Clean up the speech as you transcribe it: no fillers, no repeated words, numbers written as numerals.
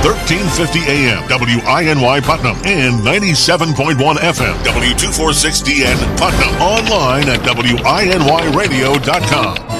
1350 AM, WINY Putnam, and 97.1 FM, W246DN Putnam. Online at WINYradio.com.